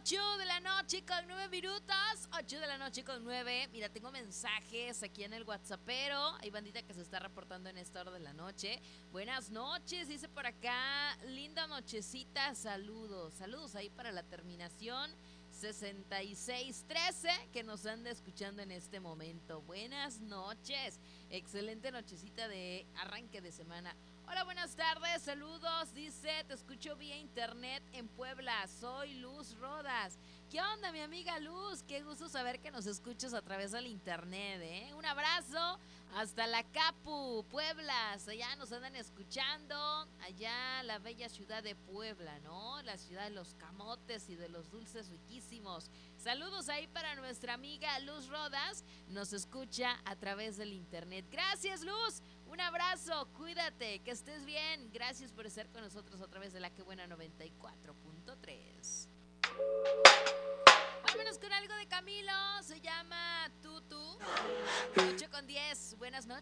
8 de la noche con 9 minutos. 8 de la noche con 9. Mira, tengo mensajes aquí en el WhatsAppero. Hay bandita que se está reportando en esta hora de la noche. Buenas noches, dice por acá. Linda nochecita, saludos. Saludos ahí para la terminación 6613 que nos anda escuchando en este momento. Buenas noches. Excelente nochecita de arranque de semana. Hola, buenas tardes, saludos, dice, te escucho vía internet en Puebla, soy Luz Rodas. ¿Qué onda, mi amiga Luz? Qué gusto saber que nos escuchas a través del internet, ¿eh? Un abrazo hasta la Capu, Puebla, allá nos andan escuchando, allá la bella ciudad de Puebla, ¿no? La ciudad de los camotes y de los dulces riquísimos. Saludos ahí para nuestra amiga Luz Rodas, nos escucha a través del internet. Gracias, Luz. Un abrazo, cuídate, que estés bien. Gracias por estar con nosotros a través de la Que Buena 94.3. Vámonos con algo de Camilo, se llama Tutu. 8 con 10, buenas noches.